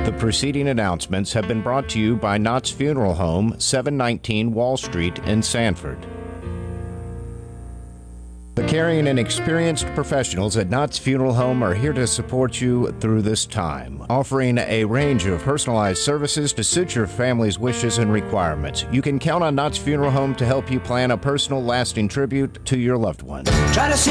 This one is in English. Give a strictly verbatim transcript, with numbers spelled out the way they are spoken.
The preceding announcements have been brought to you by Knott's Funeral Home, seven nineteen Wall Street in Sanford. The caring and experienced professionals at Knott's Funeral Home are here to support you through this time, offering a range of personalized services to suit your family's wishes and requirements. You can count on Knott's Funeral Home to help you plan a personal, lasting tribute to your loved one. Try to see